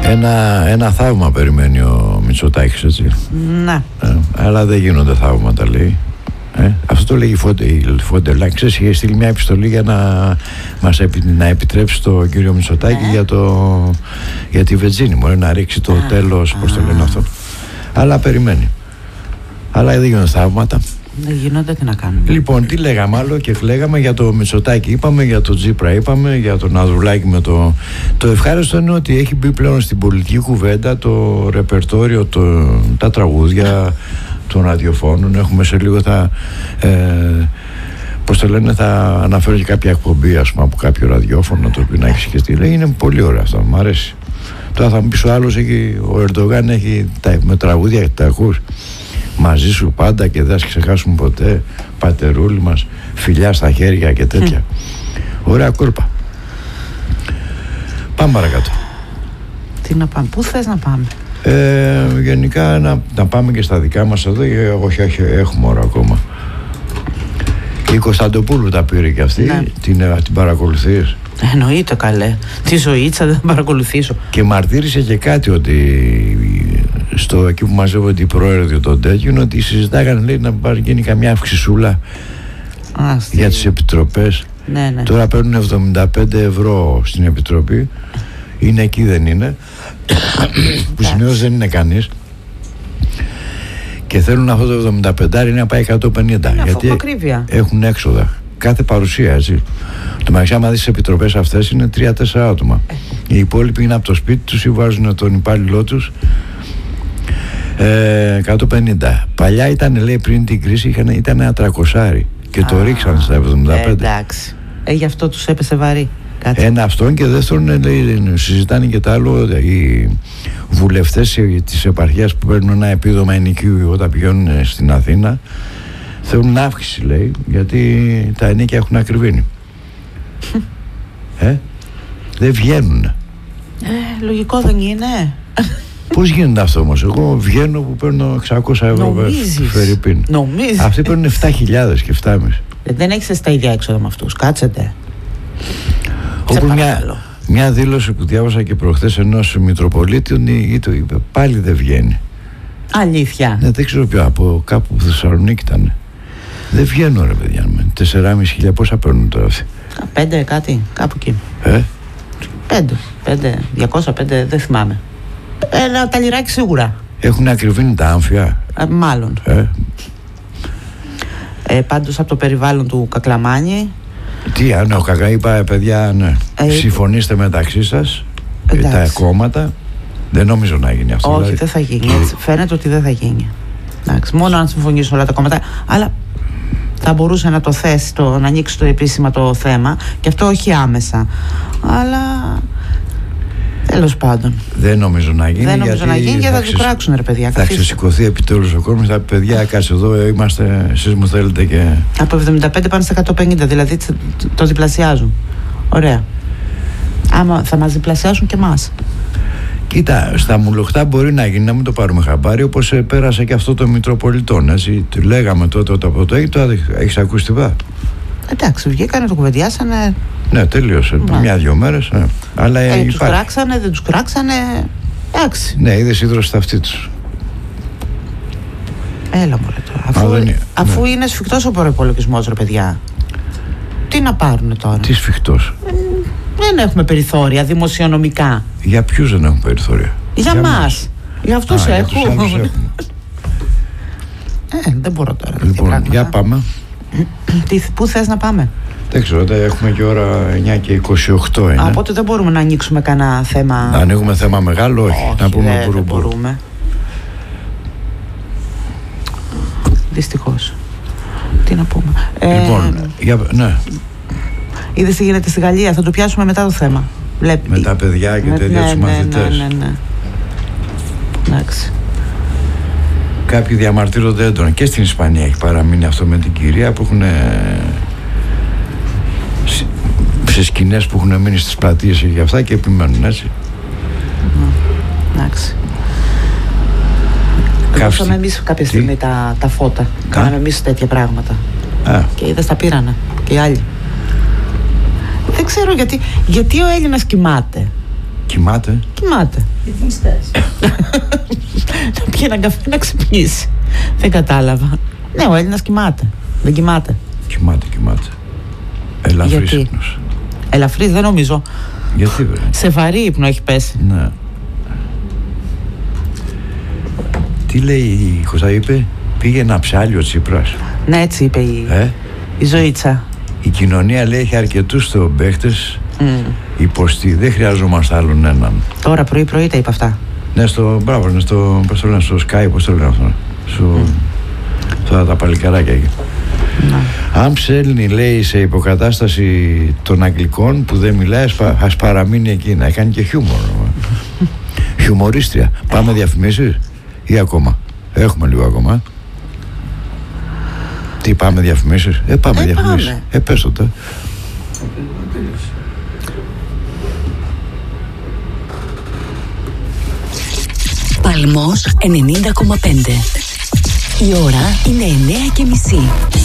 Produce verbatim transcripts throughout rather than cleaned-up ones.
Ένα, ένα θαύμα περιμένει ο Μητσοτάκης, έτσι. Ναι. Ε, αλλά δεν γίνονται θαύματα, λέει. Ε, αυτό το λέει η Φόντερ Λάιν. Ξέρεις, είχε στείλει μια επιστολή για να μας επι, να επιτρέψει τον κύριο Μητσοτάκη ε. για, το, για τη βενζίνη, μπορεί να ρίξει το ε. τέλος, πώς το λένε αυτό. Αλλά περιμένει. Αλλά δεν γίνονται θαύματα. Δεν γίνονται, τι να κάνουμε. Λοιπόν, τι λέγαμε άλλο και λέγαμε για το Μητσοτάκη, είπαμε για το Τζίπρα, είπαμε για τον Ανδρουλάκη με το... Το ευχάριστο είναι ότι έχει μπει πλέον στην πολιτική κουβέντα το ρεπερτόριο, το, τα τραγούδια των ραδιοφώνων. Έχουμε σε λίγο θα... Ε, πώς το λένε, θα αναφέρω και κάποια εκπομπή, ας πούμε, από κάποιο ραδιόφωνο, το οποίο να έχει και στείλει. Είναι πολύ ωραίο αυτό, μου αρέσει. Τώρα θα μου πεις ο άλλος, έχει, ο Ερντογάν έχει τα, με τραγούδια, τα ακούς. Μαζί σου πάντα και δεν θα ξεχάσουμε ποτέ, πατερούλη μας, φιλιά στα χέρια και τέτοια. Ωραία κούρπα. Πάμε παρακάτω. Τι να πάμε, πού θες να πάμε? Ε, γενικά να, να πάμε και στα δικά μας εδώ. Όχι, όχι, έχουμε ώρα ακόμα. Η Κωνσταντοπούλου τα πήρε και αυτή. Ναι. την, την παρακολουθείς? Εννοείται, καλέ. Τη ζωήτσα δεν θα παρακολουθήσω. Και μαρτύρησε και κάτι, ότι στο εκεί που μαζεύονται οι πρόεδροι των τέτοιων, ότι συζητάγανε, λέει, να γίνει καμιά αυξησούλα Α, για τις επιτροπές. Ναι, ναι. Τώρα παίρνουν εβδομήντα πέντε ευρώ στην επιτροπή. Είναι εκεί, δεν είναι? Που συνήθως δεν είναι κανείς. Και θέλουν αυτό το εβδομήντα πέντε να πάει εκατόν πενήντα. Είναι γιατί ακρίβεια. Έχουν έξοδα. Κάθε παρουσία, έτσι. Το μεταξύ, άμα δεις τις επιτροπές αυτές, είναι τρία τέσσερα άτομα. Ε. Οι υπόλοιποι είναι από το σπίτι τους ή βάζουν τον υπάλληλό τους. Ε, εκατόν πενήντα. Παλιά ήταν, λέει, πριν την κρίση, είχαν, ήταν ένα τρακοσάρι και Α, το ρίξαν στα εβδομήντα πέντε. Ε, εντάξει. Ε, γι' αυτό τους έπεσε βαρύ. Κάτσε. Ένα αυτόν, και δεύτερον, λέει, συζητάνε και τα άλλο, οι βουλευτές της επαρχίας που παίρνουν ένα επίδομα ενοικίου όταν πηγαίνουν στην Αθήνα, θέλουν αύξηση, λέει, γιατί τα ενίκια έχουν ακριβήνει. ε, δεν βγαίνουν. Ε, λογικό δεν είναι. Πώς γίνεται αυτό όμως? Εγώ βγαίνω που παίρνω εξακόσια ευρώ φερρυπίν. Νομίζεις? Αυτοί παίρνουν επτά χιλιάδες και επτά χιλιάδες. Δεν έχεις τα ίδια έξοδα με αυτούς. Κάτσετε. Όπου μια, μια δήλωση που διάβασα και προχθές ενός Μητροπολίτη, ή το είπε, πάλι δεν βγαίνει. Αλήθεια? Ναι, δεν ξέρω ποιο, από κάπου που Θεσσαλονίκη ήταν. Δεν βγαίνω, ρε παιδιά, με τεσσεράμισι χιλιάδες πόσα παίρνουν τώρα αυτοί? Πέντε κάτι, κάπου εκεί. Ε? Πέντε, πέντε, διακόσια πέντε, δεν θυμάμαι. Ένα ταλιράκι σίγουρα. Έχουν ακριβήνει τα άμφια. Ε, μάλλον. Ε? Ε, πάντως από το περιβάλλον του Κακλαμάνη. Τι, αν ο Κακά είπα, παιδιά, ναι. Ε, συμφωνήστε μεταξύ σας, τα κόμματα. Δεν νομίζω να γίνει αυτό. Όχι, δηλαδή. δεν θα γίνει. Έτσι. Φαίνεται ότι δεν θα γίνει. Εντάξει, μόνο αν συμφωνήσουν όλα τα κόμματα. Αλλά θα μπορούσε να το θέσει, το, να ανοίξει το επίσημα το θέμα, και αυτό όχι άμεσα. Αλλά τέλος πάντων. Δεν νομίζω να γίνει. Δεν νομίζω γιατί να γίνει, γιατί θα, θα του κράξουν, ρε παιδιά. Θα ξεσηκωθεί επιτέλους ο κόσμος. Θα πει, παιδιά, κάτσε εδώ, είμαστε, εσείς μου θέλετε και. Από εβδομήντα πέντε πάνε στα εκατόν πενήντα, δηλαδή το διπλασιάζουν. Ωραία. Άμα θα μας διπλασιάσουν και εμάς. Κοίτα, στα μουλοχτά μπορεί να γίνει, να μην το πάρουμε χαμπάρι, όπως ε, πέρασε και αυτό το Μητροπολιτών. Έτσι. Το λέγαμε τότε όταν από το έγινε, έχεις ακούσει τίποτα? Εντάξει, βγήκανε, το κουβεντιάσανε. Ναι, τελείωσε. Ναι. Μια-δυο μέρες. Ναι. Αλλά ε, τους κράξανε, δεν τους κράξανε. Εντάξει. Ναι, είδες ίδρωση στα αυτή τους. Έλα μωρέ τώρα. Αφού, Α, είναι, αφού ναι. είναι σφιχτός ο προϋπολογισμός, ρε παιδιά. Τι να πάρουνε τώρα? Τι σφιχτός? Ε, δεν έχουμε περιθώρια δημοσιονομικά. Για ποιους δεν έχουν περιθώρια? Για, για μας. μας. Για αυτούς Α, έχουν. Για τους άλλους έχουν. ε, δεν μπορώ τώρα. Λοιπόν, για πάμε. Τι, πού θες να πάμε? Δεν ξέρω, έχουμε και ώρα εννιά και είκοσι οκτώ είναι. Α, οπότε δεν μπορούμε να ανοίξουμε κανένα θέμα. Να ανοίγουμε θέμα μεγάλο, όχι. όχι να πούμε δεν, δεν μπορούμε. Δυστυχώς. Τι να πούμε. Λοιπόν, ε, για, ναι. Είδες τι γίνεται στη Γαλλία, θα το πιάσουμε μετά το θέμα. Βλέπει. Με τα παιδιά και με, τέτοια ναι, τους ναι, μαθητές. Ναι, ναι, ναι. Εντάξει. Κάποιοι διαμαρτύρονται έντονα. Και στην Ισπανία έχει παραμείνει αυτό με την κυρία που έχουν σε σκηνές που έχουν μείνει στις πλατείες και αυτά και επιμένουν, έτσι. Εντάξει. Καύσαμε εμείς κάποια στιγμή τα, τα φώτα. Κάναμε εμείς τέτοια πράγματα. Α. Και είδες τα πήρανε και οι άλλοι. Δεν ξέρω γιατί, γιατί ο Έλληνας κοιμάται. Κοιμάται. Κοιμάται. Να πιει έναν καφέ να ξυπνήσει. Δεν κατάλαβα. Ναι, ο Έλληνας κοιμάται. Δεν κοιμάται. Κοιμάται, κοιμάται. Ελαφρύς ύπνος. Ελαφρύς δεν νομίζω. Γιατί βέβαια. Σε βαρύ ύπνο έχει πέσει. Ναι. Τι λέει η Κωστά, είπε, πήγε να ψάλει ο Τσίπρας. Ναι, έτσι είπε η, ε? η Ζωήτσα. Η κοινωνία λέει έχει αρκετούς θεομπαίχτες. Mm. Υποστή, δεν χρειαζόμαστε άλλον έναν. Τώρα πρωί-πρωί τα είπε αυτά. Ναι, στο, μπράβο, ναι, στο, πώς το λένε, στο Sky, πώς το λένε αυτό. Στο, mm. Στα τα παλικαράκια εκεί. Mm. Αν ψέλνει, λέει, σε υποκατάσταση των Αγγλικών που δεν μιλάει, ας παραμείνει εκεί. Να κάνει και χιούμορ. Χιουμορίστρια. Πάμε διαφημίσεις ή ακόμα? Έχουμε λίγο ακόμα. Τι πάμε διαφημίσεις? Ε, πάμε ε, διαφημίσεις. Πάμε. Ε, πες το τε. Παλμός ενενήντα κόμμα πέντε. Η ώρα είναι εννέα και μισή.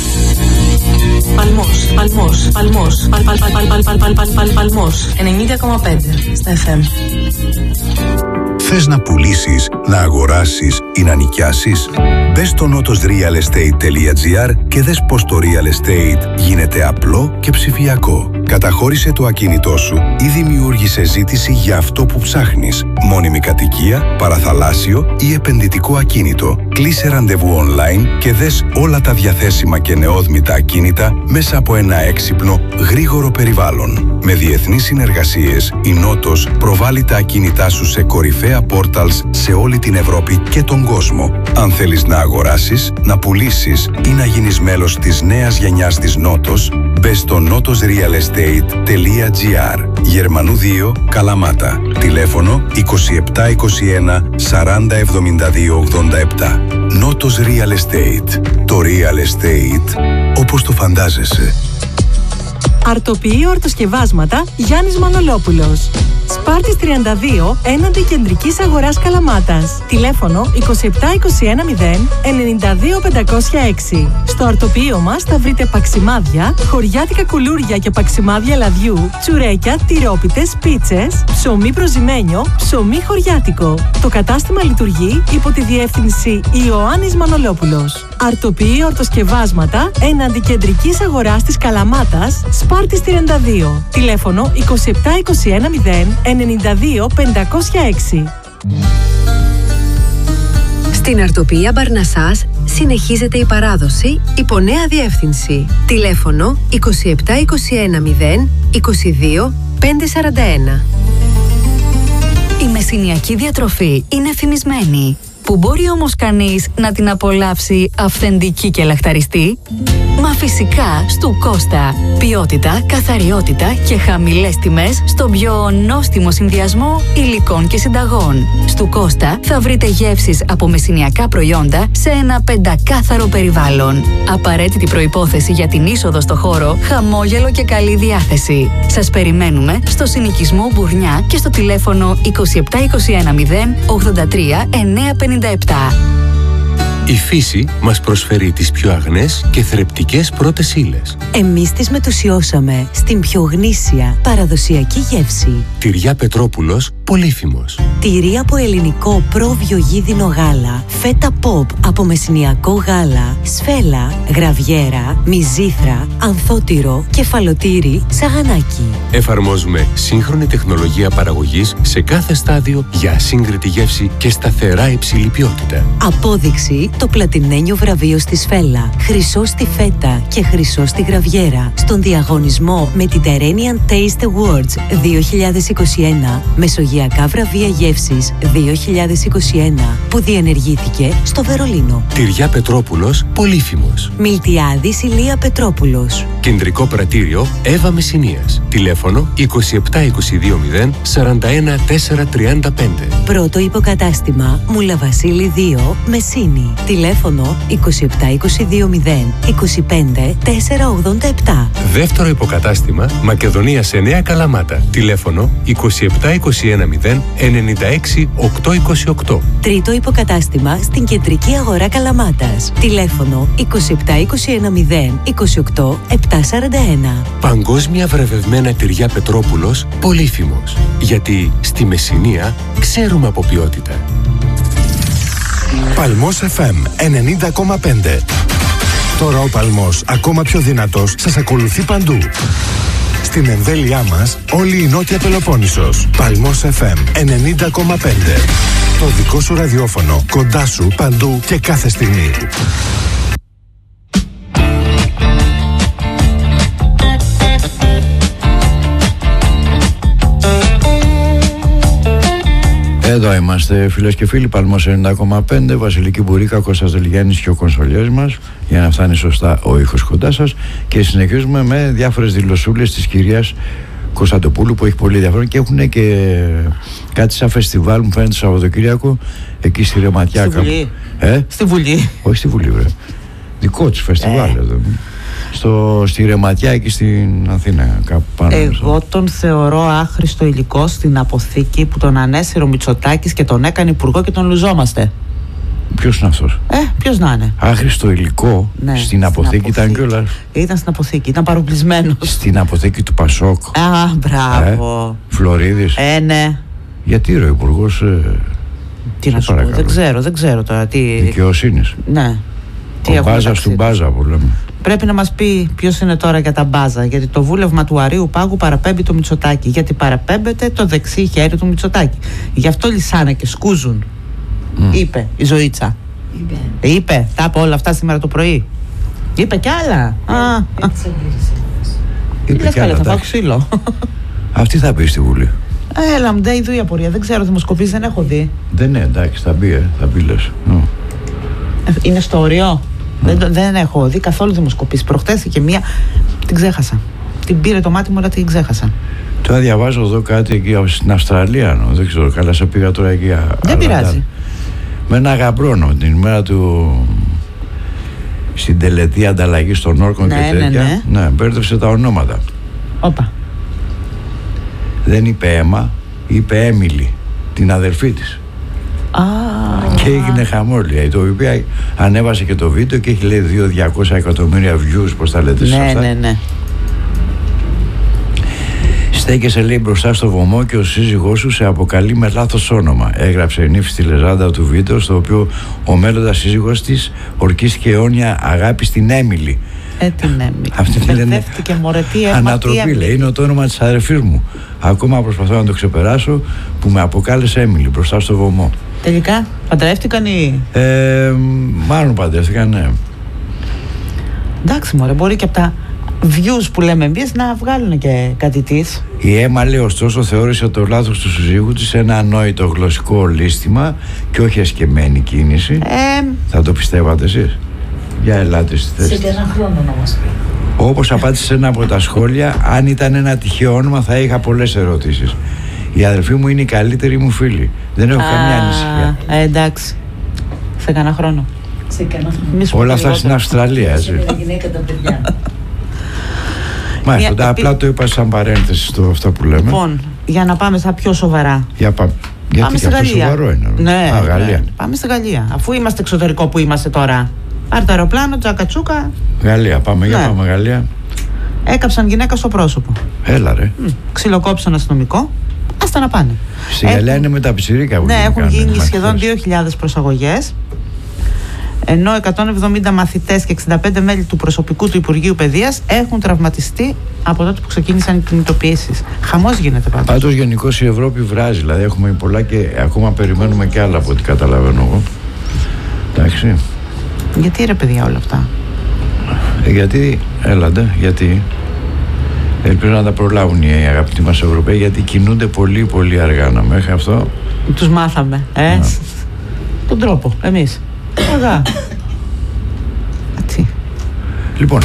Παλμός, Παλμός, Παλμός, Παλ, Παλ, Παλ, Παλ, Παλ, Παλ, Παλ, Παλ, Παλμός ενενήντα κόμμα πέντε στα εφ εμ. Θες να πουλήσεις, να αγοράσεις ή να νοικιάσεις? Μπες στο νότος real estate τελεία τζι άρ και δες πως το real estate γίνεται απλό και ψηφιακό. Καταχώρησε το ακίνητό σου ή δημιούργησε ζήτηση για αυτό που ψάχνεις. Μόνιμη κατοικία, παραθαλάσσιο ή επενδυτικό ακίνητο. Κλείσε ραντεβού online και δες όλα τα διαθέσιμα και νεόδμητα ακίνητα μέσα από ένα έξυπνο, γρήγορο περιβάλλον. Με διεθνείς συνεργασίες, η Νότος προβάλλει τα ακίνητά σου σε κορυφαία portals σε όλη την Ευρώπη και τον κόσμο. Αν θέλεις να αγοράσεις, να πουλήσεις ή να γίνεις μέλος της νέας γενιάς της Νότος, μπες στο νότος real estate τελεία τζι άρ. Γερμανού δύο, Καλαμάτα. Τηλέφωνο είκοσι επτά είκοσι ένα σαράντα εβδομήντα δύο ογδόντα επτά. Νότος Real Estate. Το Real Estate όπως το φαντάζεσαι. Αρτοποιεί ορτοσκευάσματα Γιάννης Μανολόπουλος. Σπάρτης τριάντα δύο έναντι κεντρικής αγοράς Καλαμάτας. Τηλέφωνο είκοσι επτά είκοσι ένα μηδέν ενενήντα δύο πεντακόσια έξι. Στο αρτοποιείο μας θα βρείτε παξιμάδια, χωριάτικα κουλούρια και παξιμάδια λαδιού, τσουρέκια, τυρόπιτες, πίτσες, ψωμί προζυμένιο, ψωμί χωριάτικο. Το κατάστημα λειτουργεί υπό τη διεύθυνση Ιωάννης Μανολόπουλος. Αρτοποιεί ορτοσκευάσματα έναντι κεντρικής αγοράς της Καλαμάτας, Σπάρτης τριάντα δύο. Τηλέφωνο είκοσι επτά είκοσι ένα μηδέν ενενήντα δύο πεντακόσια έξι. Στην Αρτοποιία Μπαρνασάς συνεχίζεται η παράδοση υπό νέα διεύθυνση. Τηλέφωνο είκοσι επτά είκοσι ένα μηδέν είκοσι δύο πεντακόσια σαράντα ένα. Η μεσηνιακή διατροφή είναι εφημισμένη. Που μπορεί όμως κανείς να την απολαύσει αυθεντική και λαχταριστή? Μα φυσικά στου Κώστα. Ποιότητα, καθαριότητα και χαμηλές τιμές στον πιο νόστιμο συνδυασμό υλικών και συνταγών. Στου Κώστα θα βρείτε γεύσεις από μεσηνιακά προϊόντα σε ένα πεντακάθαρο περιβάλλον. Απαραίτητη προϋπόθεση για την είσοδο στο χώρο, χαμόγελο και καλή διάθεση. Σας περιμένουμε στο συνοικισμό Μπουρνιά και στο τηλέφωνο είκοσι επτά είκοσι ένα μηδέν ογδόντα τρία εννιακόσια πενήντα επτά. Η φύση μας προσφέρει τις πιο αγνές και θρεπτικές πρώτες ύλες. Εμείς τις μετουσιώσαμε στην πιο γνήσια παραδοσιακή γεύση. Τυριά Πετρόπουλος, Πολύφημος. Τυρί από ελληνικό πρόβιο γίδινο γάλα, φέτα pop από μεσηνιακό γάλα, σφέλα, γραβιέρα, μυζήθρα, ανθότυρο, κεφαλοτήρι, σαγανάκι. Εφαρμόζουμε σύγχρονη τεχνολογία παραγωγής σε κάθε στάδιο για ασύγκριτη γεύση και σταθερά υψηλή ποιότητα. Απόδειξη το πλατινένιο βραβείο στη σφέλα, χρυσό στη φέτα και χρυσό στη γραβιέρα στον διαγωνισμό με την Terrenian Taste Awards δύο χιλιάδες είκοσι ένα, Μεσογειακά βραβεία γεύσης δύο χιλιάδες είκοσι ένα, που διενεργήθηκε στο Βερολίνο. Τυριά Πετρόπουλος, Πολύφημος. Μιλτιάδης Ηλία Πετρόπουλος. Κεντρικό πρατήριο Εύα Μεσσηνίας. Τηλέφωνο είκοσι επτά είκοσι δύο μηδέν σαράντα ένα τέσσερα τριάντα πέντε. Πρώτο υποκατάστημα Μουλαβασίλη δύο, Μεσσίνη. Τηλέφωνο είκοσι επτά είκοσι δύο μηδέν είκοσι πέντε τέσσερα ογδόντα επτά. Δεύτερο υποκατάστημα Μακεδονίας εννέα Καλαμάτα. Τηλέφωνο είκοσι επτά είκοσι ένα μηδέν ενενήντα εβδομήντα έξι οκτακόσια είκοσι οκτώ. Τρίτο υποκατάστημα στην κεντρική αγορά Καλαμάτας. Τηλέφωνο είκοσι επτά είκοσι ένα μηδέν είκοσι οκτώ επτακόσια σαράντα ένα. Παγκόσμια βραβευμένα τυριά Πετρόπουλος, Πολύφημος. Γιατί στη Μεσσηνία ξέρουμε από ποιότητα. Παλμός εφ εμ ενενήντα κόμμα πέντε. Τώρα ο Παλμός, ακόμα πιο δυνατός, σας ακολουθεί παντού. Στην εμβέλειά μας, όλη η Νότια Πελοπόννησος. Παλμός εφ εμ ενενήντα κόμμα πέντε. Το δικό σου ραδιόφωνο, κοντά σου, παντού και κάθε στιγμή. Εδώ είμαστε φίλες και φίλοι, Παλμός ενενήντα κόμμα πέντε, Βασιλική Μπουρίκα, Κώστας Δελγιάννης και ο Κονσολιές μας, για να φτάνει σωστά ο ήχος κοντά σας, και συνεχίζουμε με διάφορες δηλωσούλες της κυρίας Κωνσταντοπούλου που έχει πολύ ενδιαφέρον, και έχουν και κάτι σαν φεστιβάλ, μου φαίνεται, το Σαββατοκύριακο εκεί στη Ρεματιά. Στη Βουλή. Ε? Στη Βουλή. Όχι στη Βουλή, βρε. Δικό της φεστιβάλ. Ε. Εδώ. Στο, στη Ρεματιά εκεί στην Αθήνα, κάπου πάνω. Εγώ μέσα. Τον θεωρώ άχρηστο υλικό στην αποθήκη που τον ανέσυρε ο Μητσοτάκης και τον έκανε υπουργό και τον λουζόμαστε. Ποιος είναι αυτός? Ε, ποιος να είναι. Άχρηστο υλικό, ναι, στην, στην αποθήκη, αποθήκη ήταν κιόλας. Ήταν στην αποθήκη, ήταν παροπλισμένος. Στην αποθήκη του Πασόκ. Α, μπράβο. Ε, Φλωρίδης. Ε, ναι. Γιατί ρε ο υπουργός? Ε, τι να σου πω, δεν ξέρω, δεν ξέρω τώρα τι. Δικαιοσύνης. Ναι. Τι ο Μπάζας του Μπάζα που λέμε. Πρέπει να μας πει ποιος είναι τώρα για τα Μπάζα. Γιατί το βούλευμα του Αρείου Πάγου παραπέμπει το Μητσοτάκη. Γιατί παραπέμπεται το δεξί χέρι του Μητσοτάκη. Γι' αυτό λυσάνε και σκούζουν. Mm. Είπε η Ζωήτσα. Είπε. Είπε. Τα είπε όλα αυτά σήμερα το πρωί. Είπε κι άλλα. Ε, Α, είπε κι άλλα. Θα πάω ξύλο. Αυτή θα πει στη Βουλή. Έλα, μου ντέει η απορία. Δεν ξέρω, δημοσκοπήσεις δεν έχω δει. Δεν είναι, εντάξει, θα μπει, ε, θα μπει λες. Mm. Είναι στο όριο. Mm. Δεν, δεν έχω δει καθόλου δημοσκοπήσεις. Προχτές και μία την ξέχασα. Την πήρε το μάτι μου, αλλά την ξέχασα. Τώρα διαβάζω εδώ κάτι εκεί στην Αυστραλία. No, δεν ξέρω, καλά σε πήγα τώρα εκεί. Δεν πειράζει. Με ένα γαμπρόνο την ημέρα του, στην τελετή ανταλλαγή των όρκων, ναι, και τέτοια. Ναι, ναι. Ναι, μπέρδευσε τα ονόματα. Όπα. Δεν είπε Έμα, είπε Έμιλι, την αδερφή της. Α, και έγινε χαμόλια, το οποίο ανέβασε και το βίντεο και έχει, λέει, δύο διακόσια εκατομμύρια views, πώς τα λέτε, ναι, σωστά. Ναι, ναι. Στέκεσαι, λέει, μπροστά στο βωμό και ο σύζυγός σου σε αποκαλεί με λάθος όνομα. Έγραψε η νύφη στη λεζάντα του βίντεο, στο οποίο ο μέλλοντας σύζυγος της ορκίστηκε αιώνια αγάπη στην Έμιλι. Ε, την Έμιλι. Αυτή τη λένε ανατροπή, λέει, είναι το όνομα της αδερφής μου. Ακόμα προσπαθώ να το ξεπεράσω, που με αποκάλεσε Έμιλι μπροστά στο βωμό. Τελικά, παντρεύτηκαν ή... Ε, μάλλον παντρεύτηκαν, ναι. Εντάξει, μωρέ, μπορεί και από τα views που λέμε εμείς να βγάλουν και κάτι της. Η Έμα, λέει, ωστόσο, θεώρησε το λάθος του συζύγου της ένα ανόητο γλωσσικό λύστημα και όχι ασκεμμένη κίνηση. Ε, Θα το πιστεύατε εσείς? Για ελάτε στη θέση. Σε ένα χρόνο να μας πει. Όπως απάντησε σε ένα από τα σχόλια, αν ήταν ένα τυχαίο όνομα θα είχα πολλές ερωτήσεις. Η αδελφή μου είναι η καλύτερη μου φίλη. Δεν έχω Α, καμία ανησυχία. Ε, εντάξει. Σε κανένα χρόνο. Σε κανένα χρόνο. Όλα αυτά στην Αυστραλία, έτσι. Μάλιστα, Μια... απλά το είπα σαν παρένθεση στο αυτό που λέμε. Λοιπόν, για να πάμε στα πιο σοβαρά. Για πα... Γιατί πάμε και αυτό σοβαρό είναι. Ναι, Α, Γαλλία. Ναι. Πάμε στη Γαλλία. Αφού είμαστε εξωτερικό που είμαστε τώρα. Πάρε το αεροπλάνο, τσακατσούκα. Γαλλία, πάμε, ναι. Για πάμε Γαλλία. Έκαψαν γυναίκα στο πρόσωπο. Έλα ρε. Μ, ξυλοκόψαν αστυνομικό. Άστα να πάνε. Στη Γαλλία έχουν... είναι με τα πιτσιρίκα. Ναι, έχουν γίνει σχεδόν δύο χιλιάδες προσαγωγές. Ενώ εκατόν εβδομήντα μαθητές και εξήντα πέντε μέλη του προσωπικού του Υπουργείου Παιδείας έχουν τραυματιστεί από τότε που ξεκίνησαν οι κινητοποιήσεις. Χαμός γίνεται πάντως. Πάντως γενικώς η Ευρώπη βράζει, δηλαδή έχουμε πολλά και ακόμα περιμένουμε και άλλα από ό,τι καταλαβαίνω εγώ. Εντάξει. Γιατί ρε παιδιά όλα αυτά? Ε, γιατί, έλατε, γιατί ελπίζω να τα προλάβουν οι αγαπητοί μας Ευρωπαίοι, γιατί κινούνται πολύ πολύ αργά. Να μέχρι αυτό τους μάθαμε, ε, yeah. τον τρόπο, εμείς αργά. Λοιπόν,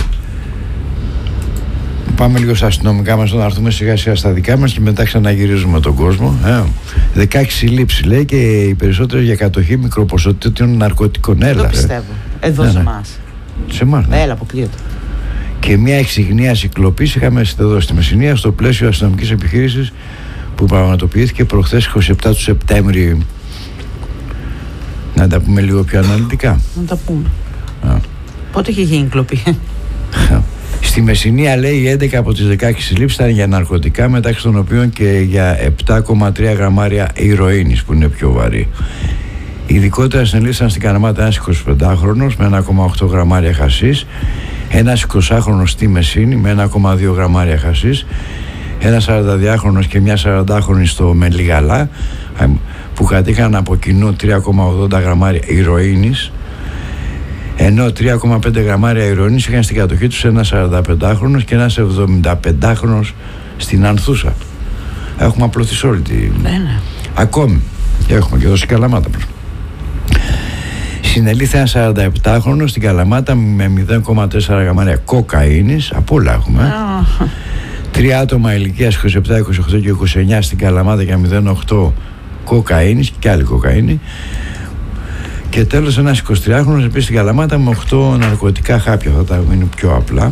πάμε λίγο στα αστυνομικά μας, να έρθουμε σιγά σιγά στα δικά μας και μετά ξαναγυρίζουμε τον κόσμο. Ε, δεκαέξι συλλήψεις, λέει, και οι περισσότερες για κατοχή μικροποσοτήτων ναρκωτικών. Έλα, το πιστεύω. Εδώ ναι, σε ναι. εμάς. Σε εμάς, ναι. Έλα, αποκλείεται. Και μια εξυγνίαση κλοπής είχαμε εδώ στη Μεσσηνία στο πλαίσιο αστυνομικής επιχείρησης που πραγματοποιήθηκε προχθές είκοσι επτά του Σεπτέμβρη. Να τα πούμε λίγο πιο αναλυτικά. Να τα πούμε. Α. Πότε είχε γίνει η κλοπή? Στη Μεσσηνία, λέει, έντεκα από τις δεκαέξι συλλήψεις ήταν για ναρκωτικά, μεταξύ των οποίων και για επτά κόμμα τρία γραμμάρια ηρωίνης, που είναι πιο βαρύ. Ειδικότερα συνελήφθησαν στην Καλαμάτα ένας εικοσιπεντάχρονος με ένα κόμμα οκτώ γραμμάρια χασίς, ένας εικοσάχρονος στη Μεσσήνη με ένα κόμμα δύο γραμμάρια χασίς, ένας σαρανταδυάχρονος και μια σαραντάχρονη στο Μελιγαλά, που κατήχαν από κοινού τρία κόμμα ογδόντα γραμμάρια ηρωίνης, ενώ τρία κόμμα πέντε γραμμάρια ηρωίνης είχαν στην κατοχή τους ένας σαρανταπεντάχρονος και ένας εβδομηνταπεντάχρονος στην Ανθούσα. Έχουμε απλωθεί σε όλη τη... Ναι, ναι. Ακόμη. Και έχουμε και εδώ στην Καλαμάτα. Συνελήφθη ένας σαρανταεπτάχρονος στην Καλαμάτα με μηδέν κόμμα τέσσερα γραμμάρια κοκαίνης. Από όλα έχουμε. Oh. Τρία άτομα ηλικίας είκοσι επτά, είκοσι οκτώ και είκοσι εννιά στην Καλαμάτα για μηδέν κόμμα οκτώ κοκαίνης και άλλη κοκαίνη. Και τέλος ένας εικοσιτριάχρονος επίσης στην Καλαμάτα με οκτώ ναρκωτικά χάπια. Αυτά τα είναι πιο απλά.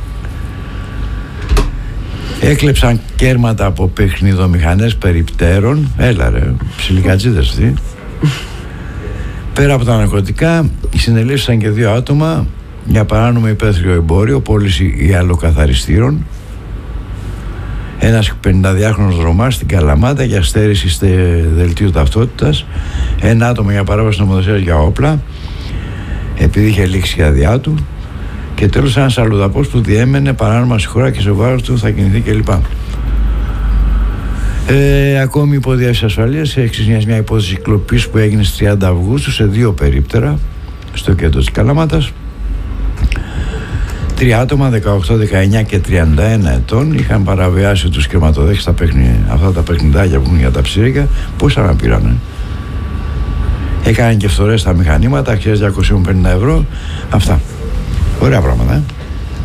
Έκλεψαν κέρματα από παιχνιδομηχανές περιπτέρων. Έλα ρε, ψιλικατζίδες αυτοί. Πέρα από τα ναρκωτικά, συνελήφθησαν και δύο άτομα για παράνομο υπαίθριο εμπόριο, πώληση ιαλοκαθαριστήρων. Ένας πενηνταδυάχρονος δρομάς στην Καλαμάτα για στέρηση στο δελτίο ταυτότητας. Ένα άτομο για παράβαση νομοθεσίας για όπλα, επειδή είχε λήξει η άδειά του. Και τέλος ένας αλλοδαπός που διέμενε παράνομα στη χώρα και σε βάρος του θα κινηθεί κλπ. Ε, ακόμη υπό διεύθυνση ασφαλείας έχει μια υπόθεση κλοπής που έγινε στις τριάντα Αυγούστου σε δύο περίπτερα στο κέντρο της Καλαμάτας. Τρία άτομα, δεκαοκτώ, δεκαεννιά και τριάντα ένα ετών, είχαν παραβιάσει τους κρεματοδέχεις τα παιχνι... αυτά τα παιχνιδάκια που έχουν για τα ψήρικα. Πόσα να πήρανε? Έκαναν και φθορές στα μηχανήματα, αξίας διακόσια πενήντα ευρώ. Αυτά. Ωραία πράγματα, ε.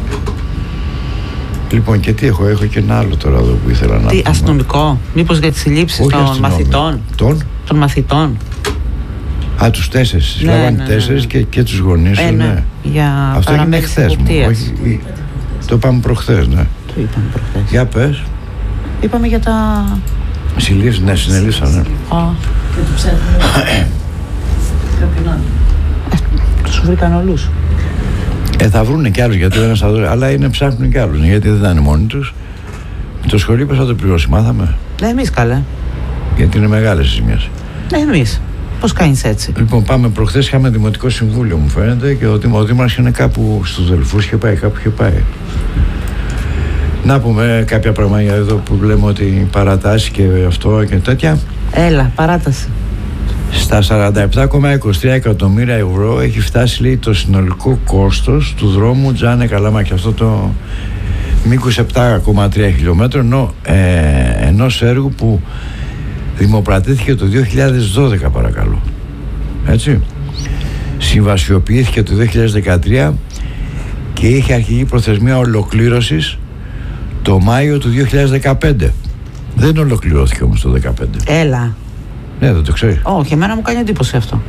Λοιπόν, και τι έχω, έχω και ένα άλλο τώρα εδώ που ήθελα να τι, πούμε. Αστυνομικό, μήπως για τις συλλήψεις των αστυνομικό. μαθητών. Των? Των μαθητών. Α, τους τέσσερις. Ναι, Λάβανε ναι, ναι, τέσσερις ναι. και, και τους γονείς. Ε, ναι. ναι. Για αυτό έγινε χθες μου. Όχι, το είπαμε προχθές, ναι. Το είπαμε προχθές. Για πες. Είπαμε για τα... Συλλήφθη, ναι, συνελήφθησαν, ναι. Α. Και του ψάχνουν. Κάποιον άλλο. Τους βρήκαν όλους. Ε, θα βρούνε κι άλλους, γιατί δεν θα δω, αλλά είναι ψάχνουν κι άλλους, γιατί δεν είναι μόνοι τους. Το σχολείο πώς θα το πληρώσει, μάθαμε. Ναι, εμείς καλέ. Γιατί είναι μεγάλες οι ζημιές. Ναι, εμείς. Πώς κάνεις έτσι? Λοιπόν, πάμε προχθές, είχαμε δημοτικό συμβούλιο, μου φαίνεται, και ο Δήμαρχος είναι κάπου στους Δελφούς, είχε πάει, κάπου είχε πάει. Να πούμε κάποια πράγματα εδώ που λέμε ότι παρατάσει και αυτό και τέτοια. Έλα, παράταση. Στα σαράντα επτά κόμμα είκοσι τρία εκατομμύρια ευρώ έχει φτάσει, λέει, το συνολικό κόστος του δρόμου Τζάνε Καλαμά, και αυτό το μήκος επτά κόμμα τρία χιλιόμετρων, ενώ, ε, ενός έργου που δημοπρατήθηκε το δύο χιλιάδες δώδεκα, παρακαλώ. Έτσι. Συμβασιοποιήθηκε το δύο χιλιάδες δεκατρία και είχε αρχική προθεσμία ολοκλήρωσης το Μάιο του δύο χιλιάδες δεκαπέντε. Δεν ολοκληρώθηκε όμως το δύο χιλιάδες δεκαπέντε. Έλα. Ναι, δεν το ξέρει. Όχι, εμένα μου κάνει εντύπωση αυτό.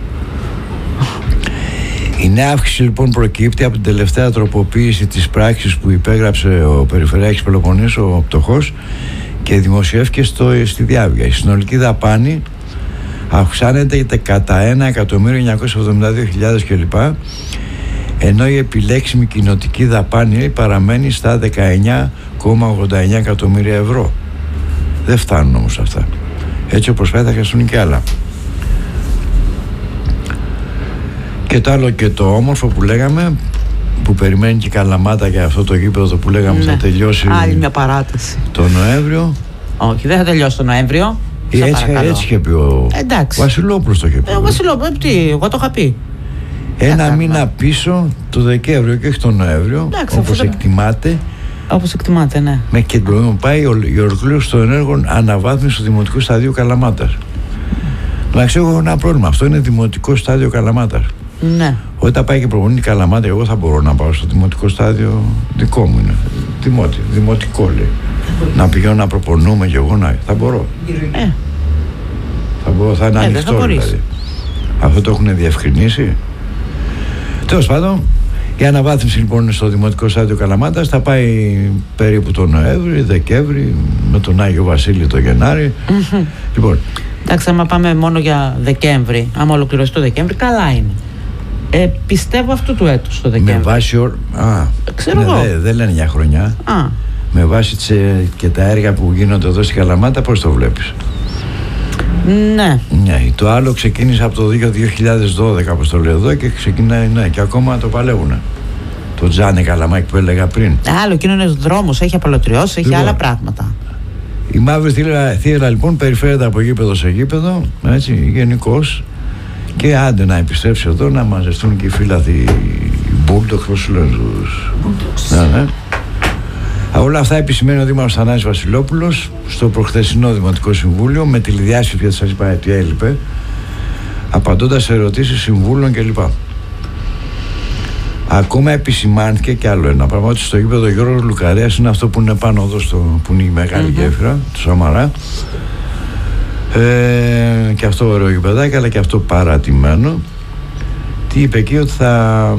Η νέα αύξηση λοιπόν προκύπτει από την τελευταία τροποποίηση της πράξης που υπέγραψε ο Περιφερειάρχης Πελοποννήσου, ο Πτωχός, και δημοσιεύθηκε στο, στη διάβια. Η συνολική δαπάνη αυξάνεται κατά ένα εκατομμύριο εννιακόσιες εβδομήντα δύο χιλιάδες κλπ. Ενώ η επιλέξιμη κοινοτική δαπάνη παραμένει στα δεκαεννιά κόμμα ογδόντα εννιά εκατομμύρια ευρώ. Δεν φτάνουν όμως αυτά. Έτσι όπως πάει θα χρειαστούν και άλλα. Και το άλλο και το όμορφο που λέγαμε, που περιμένει και η Καλαμάτα για αυτό το γήπεδο που λέγαμε, ναι, θα τελειώσει άλλη μια παράταση το Νοέμβριο. Όχι, δεν θα τελειώσει το Νοέμβριο. Έτσι, έτσι είχε πει ο, ο Βασιλόπουλος, το είχε πει. Ε, ο Βασιλόπουλος, τι, εγώ το είχα πει. Ένα μήνα πίσω, το Δεκέμβριο και όχι τον Νοέμβριο, όπως εκτιμάται. Όπως εκτιμάται, ναι. Με κεντρικό πάει η ολοκλήρωση των έργων αναβάθμισης του Δημοτικού Σταδίου Καλαμάτας. Να ξέρω, έχω ένα πρόβλημα. Αυτό είναι Δημοτικό Στάδιο Καλαμάτας. Ναι. Όταν πάει και προπονεί Καλαμάτα, εγώ θα μπορώ να πάω στο Δημοτικό Στάδιο, δικό μου είναι. Δημότη, δημοτικό λέει. Να πηγαίνω να προπονούμε και εγώ να. Θα μπορώ. Ε. Θα μπορώ, θα είναι ε, ανοιχτό δηλαδή. Αυτό το έχουν διευκρινίσει. Τέλος πάντων, Η αναβάθμιση λοιπόν στο Δημοτικό Στάδιο Καλαμάτας θα πάει περίπου τον Νοέμβρη, Δεκέμβρη, με τον Άγιο Βασίλη το Γενάρη. Mm-hmm. Λοιπόν. Εντάξει, άμα πάμε μόνο για Δεκέμβρη, άμα ολοκληρωθεί το Δεκέμβρη, καλά είναι. Ε, πιστεύω αυτού του έτους το Δεκέμβρη. Με βάση. Ο... Α, ξέρω ναι, εγώ. Δεν δε λένε για χρονιά. Α. Με βάση τσε, και τα έργα που γίνονται εδώ στη Καλαμάτα, πώς το βλέπεις? Ναι. Ναι. Το άλλο ξεκίνησε από το δύο χιλιάδες δώδεκα, όπως το λέω εδώ, και ξεκινάει, ναι, και ακόμα το παλεύουν. Το Τζάνε Καλαμάκι που έλεγα πριν. Άλλο, εκείνο είναι δρόμος, έχει απολωτριώσει, έχει λοιπόν άλλα πράγματα. Η Μαύρη Θύρα, θύρα λοιπόν περιφέρεται από γήπεδο σε γήπεδο, έτσι, γενικώς. Και άντε να επιστρέψει εδώ, να μαζευτούν και οι φίλαθοι Bulldogs, πώς σου λένε τους. Ναι, ναι. Όλα αυτά επισημαίνει ο Δήμαρχος Θανάσης Βασιλόπουλος στο προχθεσινό Δημοτικό Συμβούλιο, με τη διάσκεψη, γιατί σας είπα τι έλειπε, απαντώντας σε ερωτήσεις συμβούλων κλπ. Ακόμα επισημάνθηκε και άλλο ένα πράγμα, ότι στο γήπεδο Γιώργος Λουκαρέας, είναι αυτό που είναι πάνω εδώ, στο, που είναι η μεγάλη mm-hmm. γέφυρα του Σαμαρά, ε, και αυτό ωραίο γηπεδάκι, αλλά και αυτό παρατημένο. Τι είπε εκεί? Ότι θα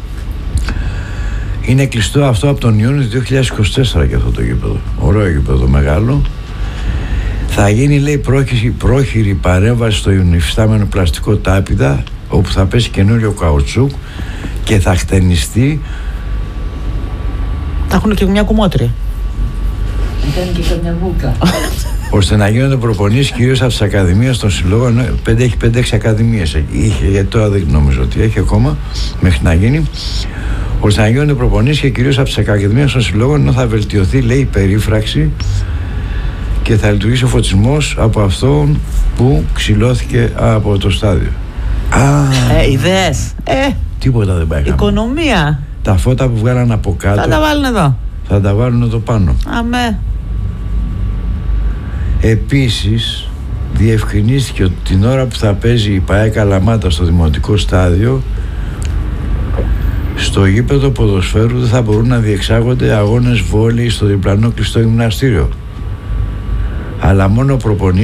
είναι κλειστό αυτό από τον Ιούνιο του δύο χιλιάδες είκοσι τέσσερα και αυτό το γήπεδο. Ωραίο γήπεδο, μεγάλο. Θα γίνει, λέει, πρόχειρη, πρόχειρη παρέμβαση στο υφιστάμενο πλαστικό τάπηδα, όπου θα πέσει καινούριο καουτσούκ και θα χτενιστεί. Θα έχουν και μια κουμότρια. Ήταν και καμιά βούκα. Ώστε να γίνονται προπονήσεις κυρίως από τις ακαδημίες των συλλόγων. πέντε, έχει πέντε έξι ακαδημίες. Είχε, γιατί τώρα δεν νομίζω ότι έχει ακόμα μέχρι να γίνει. Ώστε να γίνονται προπονήσεις και κυρίως από τις ακαδημίες των συλλόγων, ενώ θα βελτιωθεί, λέει, η περίφραξη και θα λειτουργήσει ο φωτισμός από αυτόν που ξυλώθηκε από το στάδιο. Α, ε, ιδέες. Ε, τίποτα δεν πάει. Οικονομία. Τα φώτα που βγάλαν από κάτω θα τα βάλουν εδώ. Θα τα βάλουν εδώ πάνω. Αμέ. Επίσης διευκρινίστηκε ότι την ώρα που θα παίζει η ΠΑΕ Καλαμάτα στο Δημοτικό Στάδιο, στο γήπεδο ποδοσφαίρου δεν θα μπορούν να διεξάγονται αγώνες βόλεϊ στο διπλανό κλειστό γυμναστήριο, αλλά μόνο προπονήσεις